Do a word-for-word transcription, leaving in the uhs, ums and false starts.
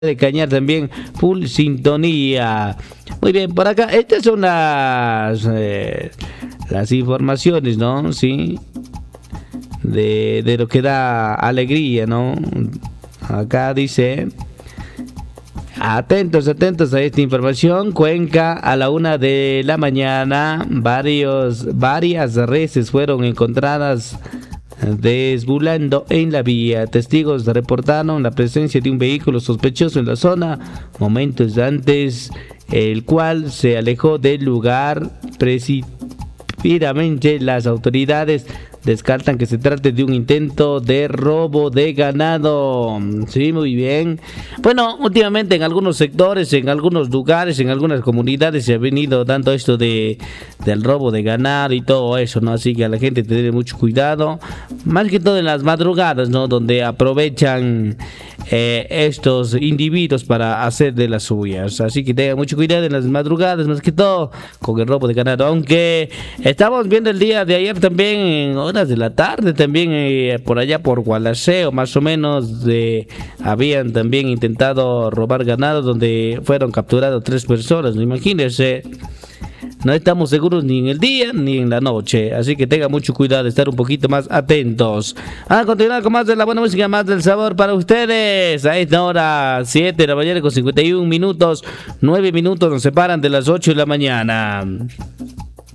de Cañar también, full sintonía. Muy bien, por acá, estas son las, eh, las informaciones, ¿no? Sí, de, de lo que da alegría, ¿no? Acá dice, atentos, atentos a esta información. Cuenca, a la una de la mañana, varios, varias reses fueron encontradas desbulando en la vía. Testigos reportaron la presencia de un vehículo sospechoso en la zona momentos antes, el cual se alejó del lugar precipitadamente. Las autoridades descartan que se trate de un intento de robo de ganado. Sí, muy bien. Bueno, últimamente en algunos sectores, en algunos lugares, en algunas comunidades se ha venido dando esto de del robo de ganado y todo eso, ¿no? Así que a la gente tener mucho cuidado, más que todo en las madrugadas, ¿no? Donde aprovechan eh, estos individuos para hacer de las suyas. Así que tengan mucho cuidado en las madrugadas, más que todo con el robo de ganado. Aunque estamos viendo el día de ayer también en horas de la tarde, también eh, por allá por Gualaceo, más o menos, eh, habían también intentado robar ganado, donde fueron capturados tres personas, ¿no? Imagínense. No estamos seguros ni en el día ni en la noche, así que tengan mucho cuidado de estar un poquito más atentos. A continuar con más de la buena música, más del sabor para ustedes. A esta hora, siete de la mañana con cincuenta y un minutos, nueve minutos nos separan de las ocho de la mañana.